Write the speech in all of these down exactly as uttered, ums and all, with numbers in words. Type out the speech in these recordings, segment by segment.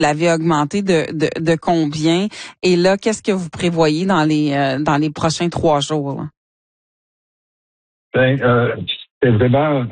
l'avez augmenté de, de, de combien? Et là, qu'est-ce que vous prévoyez dans les euh, dans les prochains trois jours? Là? Ben, euh, c'est vraiment...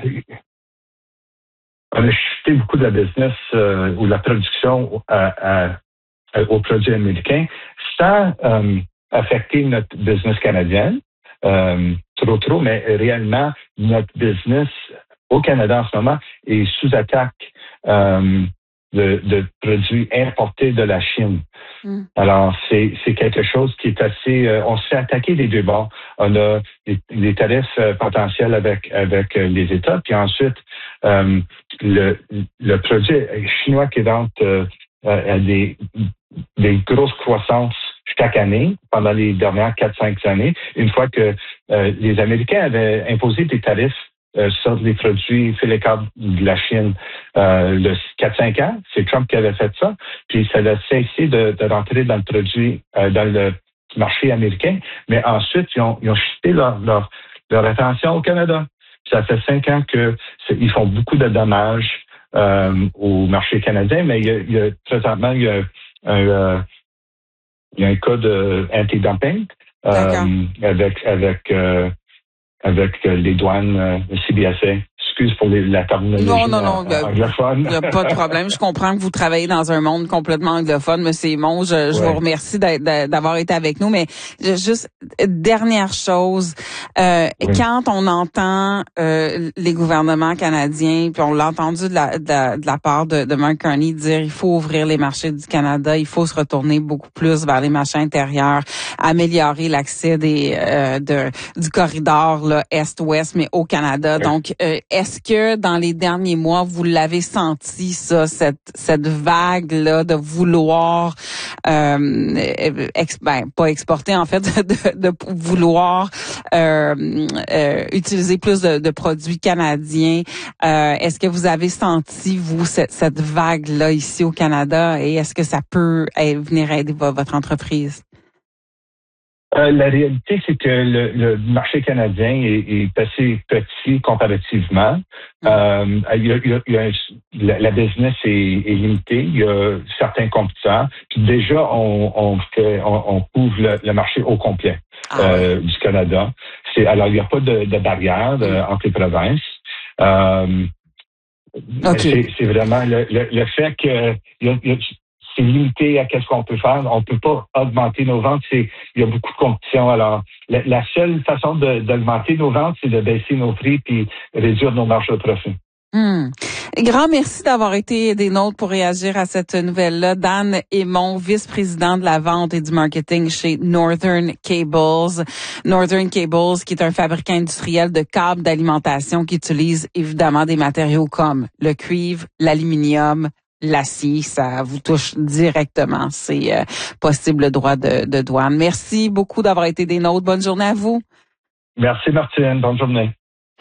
On a shifté beaucoup de la business euh, ou de la production à, à, à, aux produits américains sans euh, affecter notre business canadien. Euh, trop, trop, mais réellement, notre business au Canada en ce moment est sous attaque euh, de, de produits importés de la Chine. Mm. Alors, c'est, c'est quelque chose qui est assez... Euh, on se fait attaquer des deux bords. On a des, des tarifs euh, potentiels avec avec euh, les États, puis ensuite, euh, le, le produit chinois qui rentre euh, à des, des grosses croissances chaque année, pendant les dernières quatre cinq années, une fois que euh, les Américains avaient imposé des tarifs euh, sur les produits filaires de la Chine euh, le quatre cinq ans. C'est Trump qui avait fait ça. Puis ça a cessé de, de rentrer dans le produit, euh, dans le marché américain. Mais ensuite, ils ont, ils ont shifté leur, leur, leur attention au Canada. Puis ça fait cinq ans qu'ils font beaucoup de dommages euh, au marché canadien, mais il y a, il y a présentement, il y a un... Euh, Il y a un cas de anti-dumping euh, avec avec euh, avec les douanes euh, C B S A. Excuse pour les, la terminologie non, non, non, anglophone. Il n'y a pas de problème. Je comprends que vous travaillez dans un monde complètement anglophone, mais c'est bon. Je, je ouais. vous remercie d'avoir été avec nous. Mais juste, dernière chose, euh, oui. quand on entend euh, les gouvernements canadiens, puis on l'a entendu de la, de la, de la part de, de Mark Carney dire il faut ouvrir les marchés du Canada, il faut se retourner beaucoup plus vers les marchés intérieurs, améliorer l'accès des euh, de, du corridor là, est-ouest, mais au Canada. Oui. Donc, euh, est-ce que dans les derniers mois, vous l'avez senti, ça, cette, cette vague-là de vouloir, euh, ex, ben, pas exporter, en fait, de, de vouloir euh, euh, utiliser plus de, de produits canadiens? Euh, est-ce que vous avez senti, vous, cette, cette vague-là ici au Canada et est-ce que ça peut venir aider votre entreprise? Euh, la réalité, c'est que le, le marché canadien est, est assez petit comparativement. Mmh. Euh, il y a, il y a, il y a, la, la business est, est limitée. Il y a certains compétiteurs. Puis déjà, on, on fait, on, on couvre le, le marché au complet ah, euh, ouais. du Canada. C'est, alors, il n'y a pas de, de barrière de, mmh. entre les provinces. Euh, okay. c'est, c'est vraiment le, le, le fait que il y a, il y a, c'est limité à qu'est-ce qu'on peut faire. On peut pas augmenter nos ventes. C'est, il y a beaucoup de compétition. Alors, la, la seule façon de, d'augmenter nos ventes, c'est de baisser nos prix puis réduire nos marges de profit. Hum. Grand merci d'avoir été des nôtres pour réagir à cette nouvelle-là. Dan Aymon, vice-président de la vente et du marketing chez Northern Cables. Northern Cables, qui est un fabricant industriel de câbles d'alimentation qui utilise évidemment des matériaux comme le cuivre, l'aluminium, l'acier, ça vous touche directement. C'est euh, possible droit de, de douane. Merci beaucoup d'avoir été des nôtres. Bonne journée à vous. Merci Martine. Bonne journée.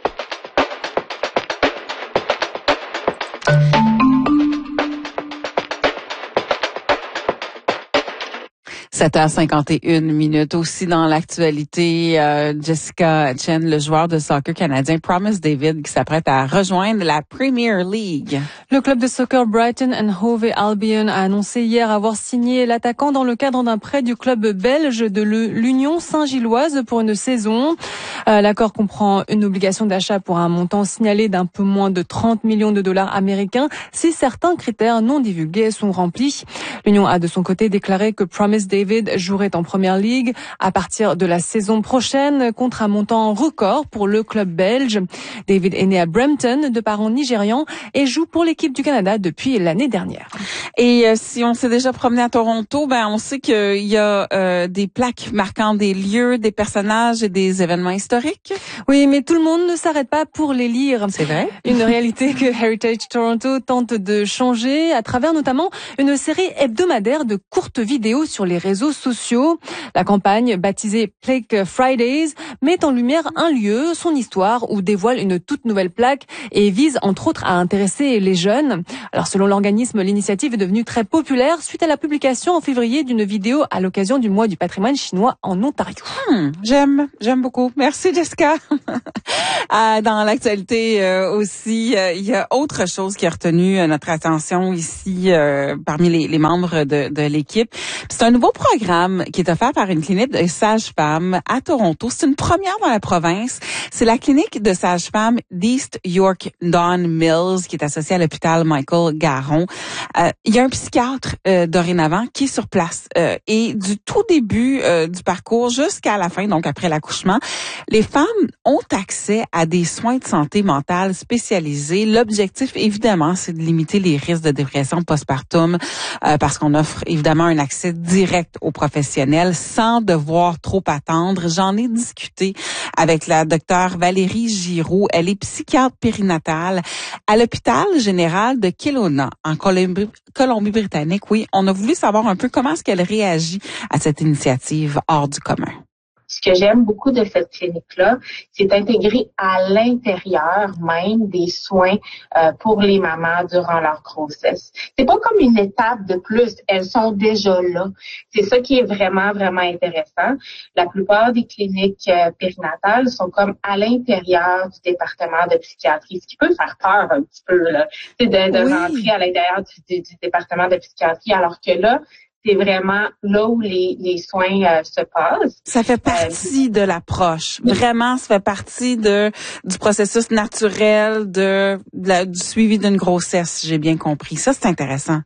sept heures cinquante et une minutes. Aussi dans l'actualité, euh, Jessica Chen, le joueur de soccer canadien Promise David, qui s'apprête à rejoindre la Premier League. Le club de soccer Brighton and Hove Albion a annoncé hier avoir signé l'attaquant dans le cadre d'un prêt du club belge de l'Union Saint-Gilloise pour une saison. Euh, l'accord comprend une obligation d'achat pour un montant signalé d'un peu moins de trente millions de dollars américains si certains critères non divulgués sont remplis. L'Union a de son côté déclaré que Promise David jouerait en Première Ligue à partir de la saison prochaine contre un montant record pour le club belge. David est né à Brampton de parents nigérians et joue pour l'équipe du Canada depuis l'année dernière. Et euh, si on s'est déjà promené à Toronto, ben on sait qu'il y a euh, des plaques marquant des lieux, des personnages et des événements historiques. Oui, mais tout le monde ne s'arrête pas pour les lire. C'est vrai. Une réalité que Heritage Toronto tente de changer à travers notamment une série hebdomadaire de courtes vidéos sur les réseaux réseaux sociaux. La campagne, baptisée Plague Fridays, met en lumière un lieu, son histoire, ou dévoile une toute nouvelle plaque et vise entre autres à intéresser les jeunes. Alors selon l'organisme, l'initiative est devenue très populaire suite à la publication en février d'une vidéo à l'occasion du mois du patrimoine chinois en Ontario. Hmm, j'aime, j'aime beaucoup. Merci Jessica. Ah, dans l'actualité euh, aussi, euh, il y a autre chose qui a retenu euh, notre attention ici euh, parmi les, les membres de, de l'équipe. C'est un nouveau programme qui est offert par une clinique de sages-femmes à Toronto. C'est une première dans la province. C'est la clinique de sages-femmes d'East York Don Mills qui est associée à l'hôpital Michael Garron. Euh, il y a un psychiatre euh, dorénavant qui est sur place euh, et du tout début euh, du parcours jusqu'à la fin, donc après l'accouchement, les femmes ont accès à des soins de santé mentale spécialisés. L'objectif, évidemment, c'est de limiter les risques de dépression postpartum euh, parce qu'on offre évidemment un accès direct aux professionnels sans devoir trop attendre. J'en ai discuté avec la docteure Valérie Giroux. Elle est psychiatre périnatale à l'hôpital général de Kelowna, en Colombie, Colombie-Britannique. Oui, on a voulu savoir un peu comment est-ce qu'elle réagit à cette initiative hors du commun. Ce que j'aime beaucoup de cette clinique-là, c'est intégrer à l'intérieur même des soins euh, pour les mamans durant leur grossesse. C'est pas comme une étape de plus, elles sont déjà là. C'est ça qui est vraiment, vraiment intéressant. La plupart des cliniques euh, périnatales sont comme à l'intérieur du département de psychiatrie, ce qui peut faire peur un petit peu, là, c'est de, de oui. rentrer à l'intérieur du, du, du département de psychiatrie, alors que là, c'est vraiment là où les, les soins euh, se passent. Ça fait partie euh, de l'approche. Oui. Vraiment, ça fait partie de du processus naturel de, de la, du suivi d'une grossesse, j'ai bien compris. Ça, c'est intéressant.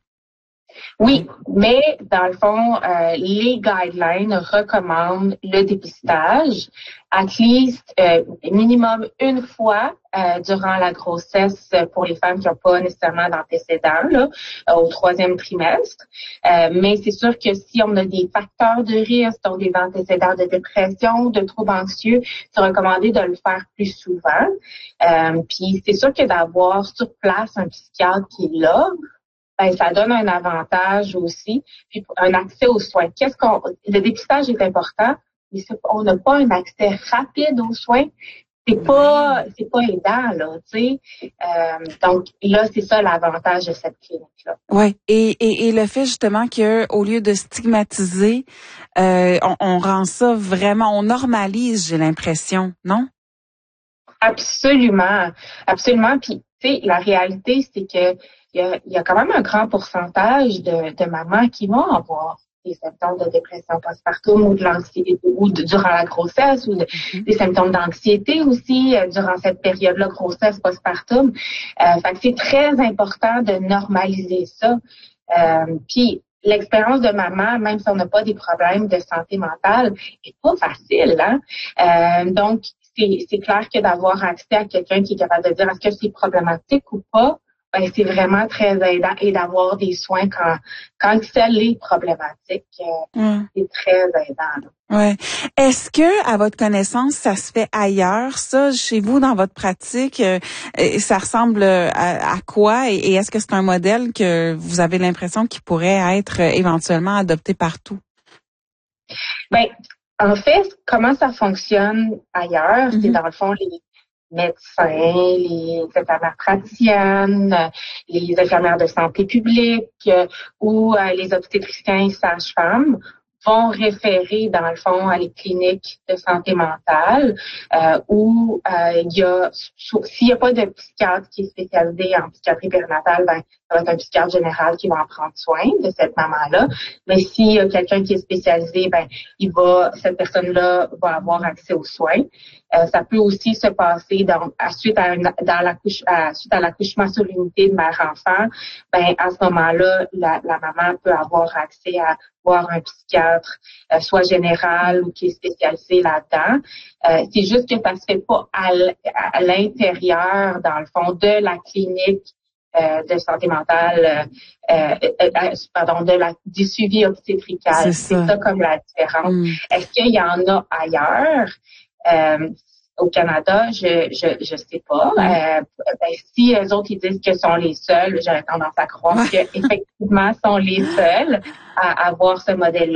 Oui, mais dans le fond, euh, les guidelines recommandent le dépistage at least euh, minimum une fois euh, durant la grossesse pour les femmes qui n'ont pas nécessairement d'antécédents là, euh, au troisième trimestre. Euh, mais c'est sûr que si on a des facteurs de risque, donc des antécédents de dépression, de troubles anxieux, c'est recommandé de le faire plus souvent. Euh, puis c'est sûr que d'avoir sur place un psychiatre qui est là, ben, ça donne un avantage aussi, puis un accès aux soins. Qu'est-ce qu'on, le dépistage est important, mais on n'a pas un accès rapide aux soins. C'est pas, c'est pas aidant, là, tu sais. Euh, donc là, c'est ça l'avantage de cette clinique-là. Ouais. Et, et, et le fait justement que, au lieu de stigmatiser, euh, on, on rend ça vraiment, on normalise, j'ai l'impression, non? Absolument, absolument. Puis, tu sais, la réalité, c'est que il y a, il y a quand même un grand pourcentage de, de mamans qui vont avoir des symptômes de dépression postpartum ou de l'anxiété ou de, durant la grossesse ou de, mm-hmm. des symptômes d'anxiété aussi euh, durant cette période-là, grossesse postpartum. Euh, fait que c'est très important de normaliser ça. Euh, puis l'expérience de maman, même si on n'a pas des problèmes de santé mentale, est pas facile, hein. Euh, donc c'est, c'est clair que d'avoir accès à quelqu'un qui est capable de dire est-ce que c'est problématique ou pas. Ben, c'est vraiment très aidant et d'avoir des soins quand quand ça l'est problématique, euh, mm. c'est très aidant. Ouais. Est-ce que, à votre connaissance, ça se fait ailleurs, ça, chez vous, dans votre pratique? Euh, ça ressemble à, à quoi? Et, et est-ce que c'est un modèle que vous avez l'impression qu'il pourrait être éventuellement adopté partout? Ben, en fait, comment ça fonctionne ailleurs, mm-hmm. c'est dans le fond les médecins, les infirmières praticiennes, les infirmières de santé publique euh, ou euh, les obstétriciens et sages-femmes vont référer, dans le fond, à les cliniques de santé mentale euh, où euh, il y a, s'il n'y a pas de psychiatre qui est spécialisé en psychiatrie périnatale, ben, ça va être un psychiatre général qui va en prendre soin de cette maman-là. Mais s'il y a quelqu'un qui est spécialisé, ben, il va, cette personne-là va avoir accès aux soins. Euh, ça peut aussi se passer dans, à, suite à, une, dans l'accouche, à, suite à l'accouchement sur l'unité de mère-enfant. Ben, à ce moment-là, la, la maman peut avoir accès à voir un psychiatre, euh, soit général ou qui est spécialisé là-dedans. Euh, c'est juste que ça se fait pas à, à l'intérieur, dans le fond, de la clinique euh, de santé mentale, euh, euh, pardon, de la du suivi obstétrical. C'est, c'est ça comme la différence. Mm. Est-ce qu'il y en a ailleurs? Euh, au Canada, je je je sais pas. Euh, ben, si eux autres ils disent que sont les seuls, j'aurais tendance à croire qu'effectivement sont les seuls à avoir ce modèle-là.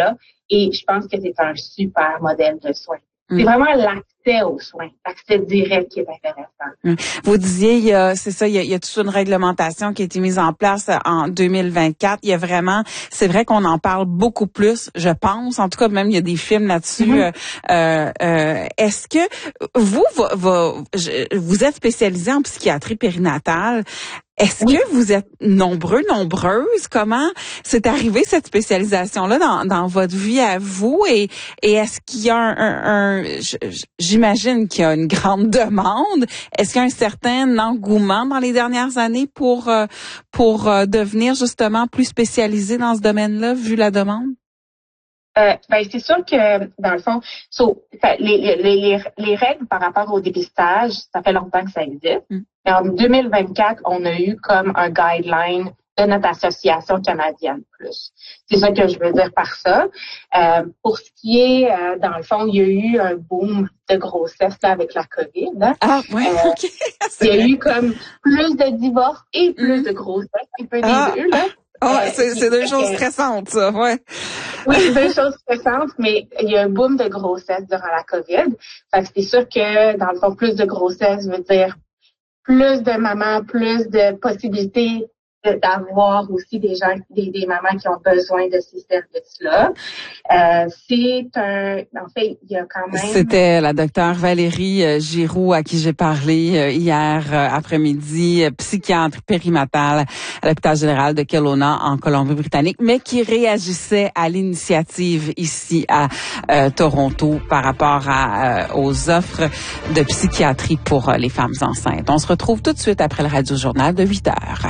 Et je pense que c'est un super modèle de soins. Mm. C'est vraiment l'accès aux soins, l'accès direct qui est intéressant. Vous disiez, il y a, c'est ça, il y a, il y a toute une réglementation qui a été mise en place en deux mille vingt-quatre. Il y a vraiment, c'est vrai qu'on en parle beaucoup plus, je pense. En tout cas, même il y a des films là-dessus. Mm-hmm. Euh, euh, est-ce que vous, vous, vous, vous êtes spécialisé en psychiatrie périnatale? Est-ce oui. que vous êtes nombreux, nombreuses? Comment c'est arrivé cette spécialisation-là dans, dans votre vie à vous? Et, et est-ce qu'il y a un, un, un j'imagine qu'il y a une grande demande. Est-ce qu'il y a un certain engouement dans les dernières années pour, pour devenir justement plus spécialisé dans ce domaine-là, vu la demande? Euh, ben, c'est sûr que, dans le fond, so, les, les, les, les règles par rapport au dépistage, ça fait longtemps que ça existe. Mm. Mais en deux mille vingt-quatre, on a eu comme un guideline de notre association canadienne plus. C'est ça que je veux dire par ça. Euh, pour ce qui est, euh, dans le fond, il y a eu un boom de grossesse là, avec la COVID. Hein. Ah, oui, euh, OK. Il y a eu comme plus de divorces et plus mm. de grossesse, un peu des ah. deux, là. Oh, euh, c'est, c'est deux choses stressantes, ça, ouais. Oui, c'est deux choses stressantes, mais il y a un boom de grossesse durant la COVID. Fait que c'est sûr que, dans le fond, plus de grossesse veut dire plus de mamans, plus de possibilités d'avoir aussi des gens, des, des mamans qui ont besoin de ces services-là. Euh, c'est un, en fait, il y a quand même... C'était la docteure Valérie Giroux à qui j'ai parlé hier après-midi, psychiatre périnatale à l'hôpital général de Kelowna en Colombie-Britannique, mais qui réagissait à l'initiative ici à euh, Toronto par rapport à, euh, aux offres de psychiatrie pour euh, les femmes enceintes. On se retrouve tout de suite après le Radio-Journal de huit heures.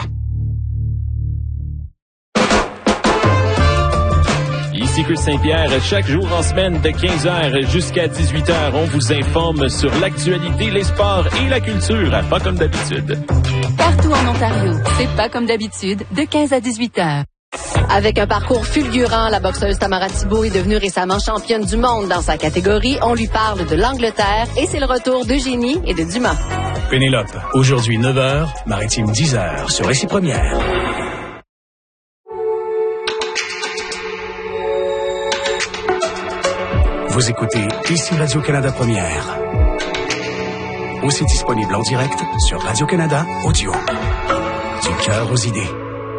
Ici Chris Saint-Pierre, chaque jour en semaine de quinze heures jusqu'à dix-huit heures, on vous informe sur l'actualité, les sports et la culture, pas comme d'habitude. Partout en Ontario, c'est pas comme d'habitude, de quinze à dix-huit heures. Avec un parcours fulgurant, la boxeuse Tamara Thibault est devenue récemment championne du monde dans sa catégorie. On lui parle de l'Angleterre et c'est le retour d'Eugénie et de Dumas. Pénélope, aujourd'hui neuf heures, Maritime dix heures sur Récit Première. Vous écoutez ici Radio-Canada Première. Aussi disponible en direct sur Radio-Canada Audio. Du cœur aux idées.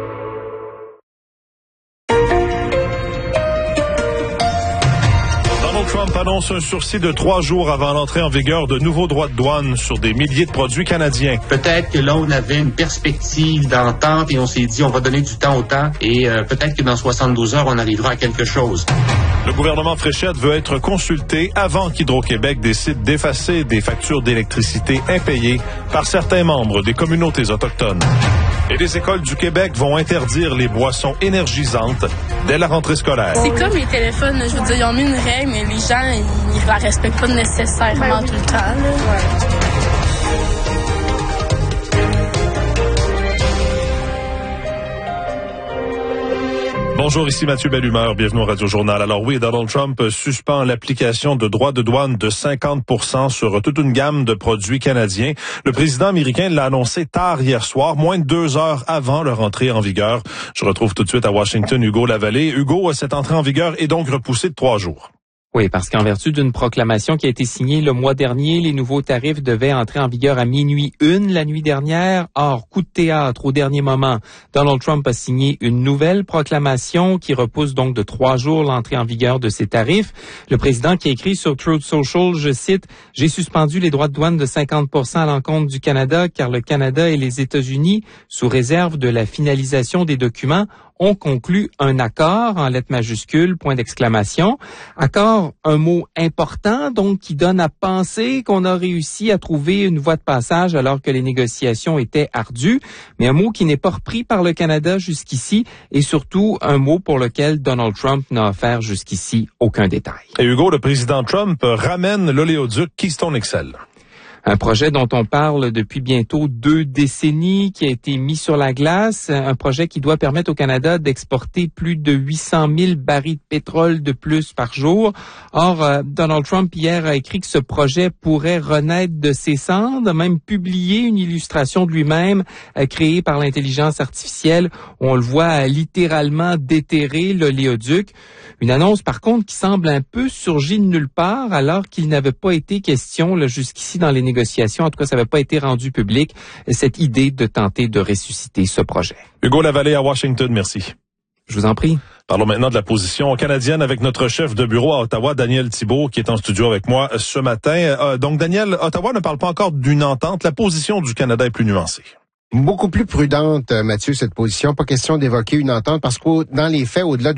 Trump annonce un sursis de trois jours avant l'entrée en vigueur de nouveaux droits de douane sur des milliers de produits canadiens. Peut-être que là, on avait une perspective d'entente et on s'est dit on va donner du temps au temps et euh, peut-être que dans soixante-douze heures, on arrivera à quelque chose. Le gouvernement Fréchette veut être consulté avant qu'Hydro-Québec décide d'effacer des factures d'électricité impayées par certains membres des communautés autochtones. Et les écoles du Québec vont interdire les boissons énergisantes dès la rentrée scolaire. C'est comme les téléphones, je veux dire, ils ont mis une règle, mais les gens, ils ne la respectent pas nécessairement tout le temps. Là. Ouais. Bonjour, ici Mathieu Bellumeur, bienvenue au Radio-Journal. Alors oui, Donald Trump suspend l'application de droits de douane de cinquante pour cent sur toute une gamme de produits canadiens. Le président américain l'a annoncé tard hier soir, moins de deux heures avant leur entrée en vigueur. Je retrouve tout de suite à Washington Hugo Lavallée. Hugo, cette entrée en vigueur est donc repoussée de trois jours. Oui, parce qu'en vertu d'une proclamation qui a été signée le mois dernier, les nouveaux tarifs devaient entrer en vigueur à minuit une la nuit dernière. Or, coup de théâtre au dernier moment, Donald Trump a signé une nouvelle proclamation qui repousse donc de trois jours l'entrée en vigueur de ces tarifs. Le président qui a écrit sur Truth Social, je cite, « J'ai suspendu les droits de douane de cinquante pour cent à l'encontre du Canada car le Canada et les États-Unis, sous réserve de la finalisation des documents, ont conclu un accord en lettres majuscules, point d'exclamation. Accord, un mot important, donc, qui donne à penser qu'on a réussi à trouver une voie de passage alors que les négociations étaient ardues, mais un mot qui n'est pas repris par le Canada jusqu'ici et surtout un mot pour lequel Donald Trump n'a offert jusqu'ici aucun détail. Et Hugo, le président Trump ramène l'oléoduc Keystone X L. Un projet dont on parle depuis bientôt deux décennies, qui a été mis sur la glace. Un projet qui doit permettre au Canada d'exporter plus de huit cent mille barils de pétrole de plus par jour. Or, euh, Donald Trump hier a écrit que ce projet pourrait renaître de ses cendres, a même publié une illustration de lui-même euh, créée par l'intelligence artificielle. On le voit euh, littéralement déterrer l'oléoduc. Une annonce, par contre, qui semble un peu surgie de nulle part, alors qu'il n'avait pas été question là, jusqu'ici dans les négociations. En tout cas, ça n'avait pas été rendu public, cette idée de tenter de ressusciter ce projet. Hugo Lavallée à Washington, merci. Je vous en prie. Parlons maintenant de la position canadienne avec notre chef de bureau à Ottawa, Daniel Thibault, qui est en studio avec moi ce matin. Euh, donc, Daniel, Ottawa ne parle pas encore d'une entente. La position du Canada est plus nuancée. Beaucoup plus prudente, Mathieu, cette position. Pas question d'évoquer une entente parce que dans les faits, au-delà